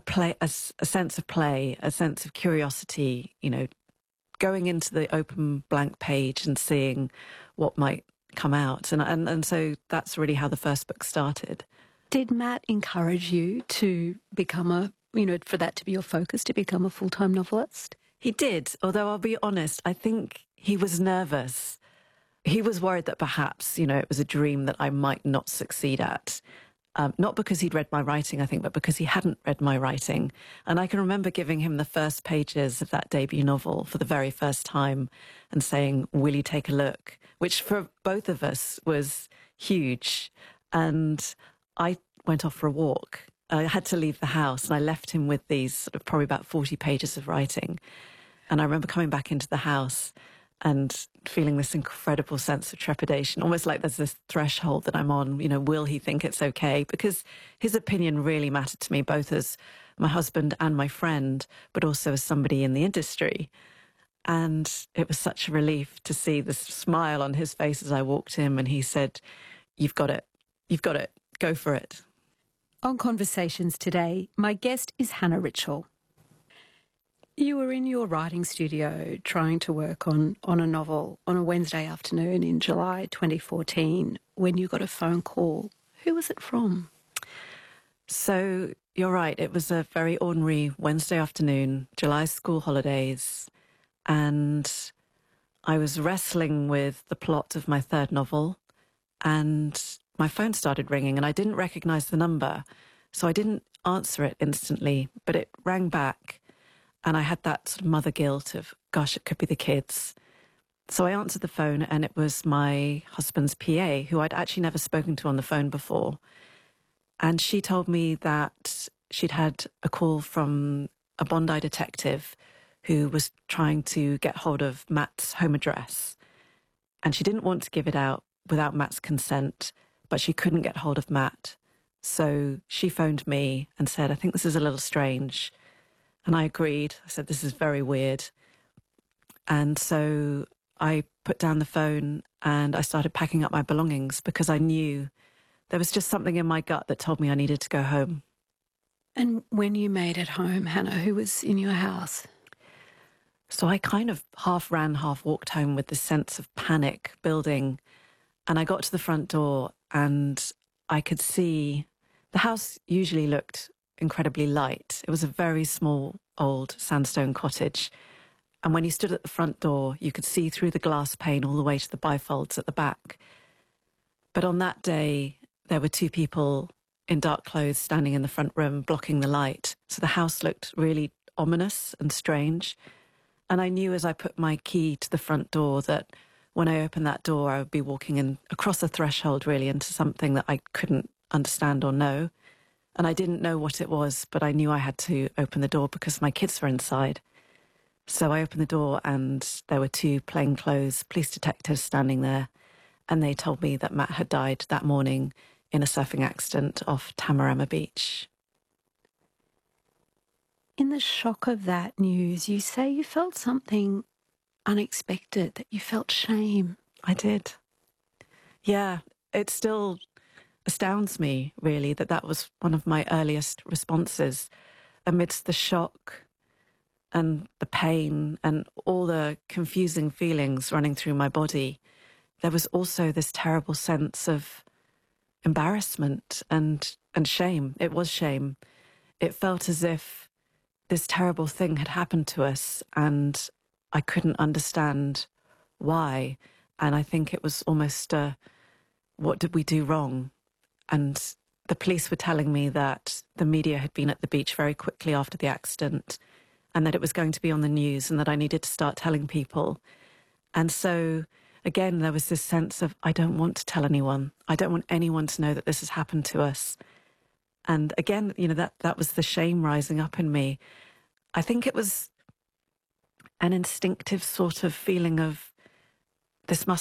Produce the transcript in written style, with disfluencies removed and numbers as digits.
a sense of play, a sense of curiosity, going into the open blank page and seeing what might come out. And so that's really how the first book started. Did Matt encourage you to become for that to be your focus, to become a full-time novelist? He did, although I'll be honest, I think he was nervous. He was worried that perhaps, it was a dream that I might not succeed at. Not because he'd read my writing, I think, but because he hadn't read my writing. And I can remember giving him the first pages of that debut novel for the very first time and saying, will you take a look? Which for both of us was huge. And I went off for a walk. I had to leave the house and I left him with these sort of probably about 40 pages of writing. And I remember coming back into the house and feeling this incredible sense of trepidation, almost like there's this threshold that I'm on, will he think it's okay? Because his opinion really mattered to me, both as my husband and my friend, but also as somebody in the industry. And it was such a relief to see this smile on his face as I walked him and he said, you've got it, go for it. On Conversations today, my guest is Hannah Ritchell. You were in your writing studio trying to work on a novel on a Wednesday afternoon in July 2014 when you got a phone call. Who was it from? So you're right. It was a very ordinary Wednesday afternoon, July school holidays, and I was wrestling with the plot of my third novel and my phone started ringing and I didn't recognize the number. So I didn't answer it instantly, but it rang back. And I had that sort of mother guilt of, gosh, it could be the kids. So I answered the phone and it was my husband's PA, who I'd actually never spoken to on the phone before. And she told me that she'd had a call from a Bondi detective who was trying to get hold of Matt's home address. And she didn't want to give it out without Matt's consent, but she couldn't get hold of Matt. So she phoned me and said, I think this is a little strange. And I agreed. I said, this is very weird. And so I put down the phone and I started packing up my belongings because I knew there was just something in my gut that told me I needed to go home. And when you made it home, Hannah, who was in your house? So I kind of half ran, half walked home with this sense of panic building. And I got to the front door and I could see the house usually looked incredibly light. It was a very small, old sandstone cottage. And when you stood at the front door, you could see through the glass pane all the way to the bifolds at the back. But on that day, there were two people in dark clothes standing in the front room, blocking the light. So the house looked really ominous and strange. And I knew as I put my key to the front door that when I opened that door, I would be walking in across a threshold really into something that I couldn't understand or know. And I didn't know what it was, but I knew I had to open the door because my kids were inside. So I opened the door and there were two plainclothes police detectives standing there. And they told me that Matt had died that morning in a surfing accident off Tamarama Beach. In the shock of that news, you say you felt something unexpected, that you felt shame. I did. Yeah, it still astounds me, really, that was one of my earliest responses amidst the shock and the pain and all the confusing feelings running through my body. There was also this terrible sense of embarrassment and shame. It was shame. It felt as if this terrible thing had happened to us and I couldn't understand why. And I think it was almost what did we do wrong? And the police were telling me that the media had been at the beach very quickly after the accident and that it was going to be on the news and that I needed to start telling people. And so, again, there was this sense of, I don't want to tell anyone. I don't want anyone to know that this has happened to us. And again, that was the shame rising up in me. I think it was an instinctive sort of feeling of, this